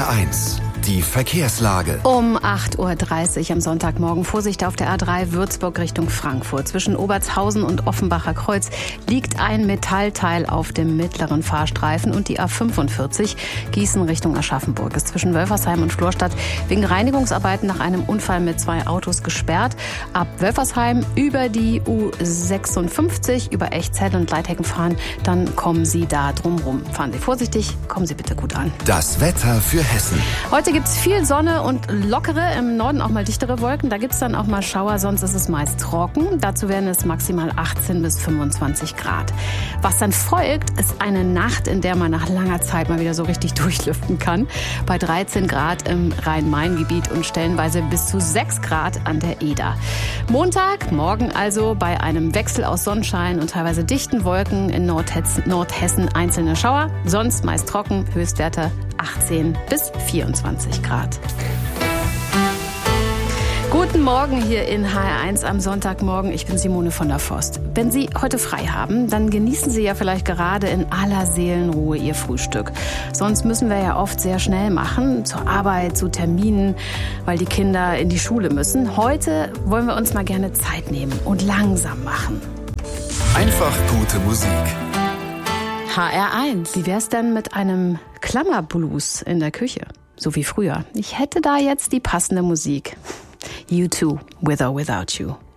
HR1, die Verkehrslage. Um 8.30 Uhr am Sonntagmorgen. Vorsicht auf der A3 Würzburg Richtung Frankfurt. Zwischen Obertshausen und Offenbacher Kreuz liegt ein Metallteil auf dem mittleren Fahrstreifen. Und die A45 Gießen Richtung Aschaffenburg ist zwischen Wölfersheim und Florstadt wegen Reinigungsarbeiten nach einem Unfall mit 2 Autos gesperrt. Ab Wölfersheim über die U56, über Echzell und Leithecken fahren, dann kommen Sie da drumrum. Fahren Sie vorsichtig, kommen Sie bitte gut an. Das Wetter für Hessen. Heute gibt es viel Sonne und lockere, im Norden auch mal dichtere Wolken. Da gibt es dann auch mal Schauer, sonst ist es meist trocken. Dazu werden es maximal 18 bis 25 Grad. Was dann folgt, ist eine Nacht, in der man nach langer Zeit mal wieder so richtig durchlüften kann. Bei 13 Grad im Rhein-Main-Gebiet und stellenweise bis zu 6 Grad an der Eder. Montag, morgen also bei einem Wechsel aus Sonnenschein und teilweise dichten Wolken in Nordhessen einzelne Schauer. Sonst meist trocken, Höchstwerte 18 bis 24 Grad. Guten Morgen hier in HR1 am Sonntagmorgen. Ich bin Simone von der Forst. Wenn Sie heute frei haben, dann genießen Sie ja vielleicht gerade in aller Seelenruhe Ihr Frühstück. Sonst müssen wir ja oft sehr schnell machen, zur Arbeit, zu Terminen, weil die Kinder in die Schule müssen. Heute wollen wir uns mal gerne Zeit nehmen und langsam machen. Einfach gute Musik. HR1. Wie wär's denn mit einem Klammerblues in der Küche? So wie früher. Ich hätte da jetzt die passende Musik. U2, With or Without You.